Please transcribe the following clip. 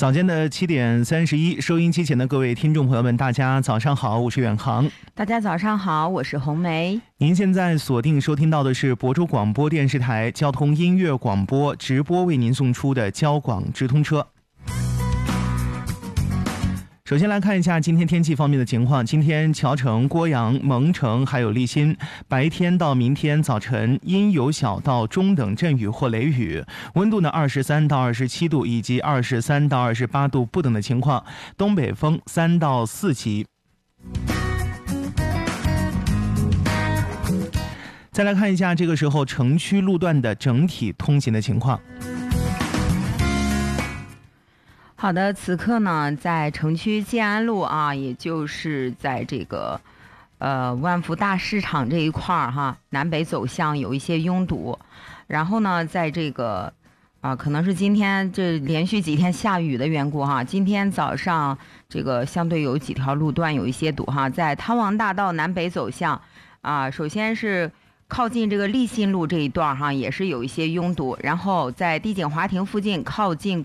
早间的7:31，收音机前的各位听众朋友们，大家早上好，我是远航。 大家早上好，我是红梅。 您现在锁定收听到的是亳州广播电视台交通音乐广播直播为您送出的交广直通车。首先来看一下今天天气方面的情况。今天谯城、郭阳、蒙城还有立新，白天到明天早晨阴有小到中等阵雨或雷雨，温度呢23到27度以及23到28度不等的情况，东北风3到4级。再来看一下这个时候城区路段的整体通行的情况。 好的，此刻呢，在城区建安路啊，也就是在这个万福大市场这一块儿哈，南北走向有一些拥堵。然后呢，在这个可能是今天这连续几天下雨的缘故哈，今天早上这个相对有几条路段有一些堵哈，在汤王大道南北走向首先是靠近这个立新路这一段哈，也是有一些拥堵，然后在帝景华庭附近靠近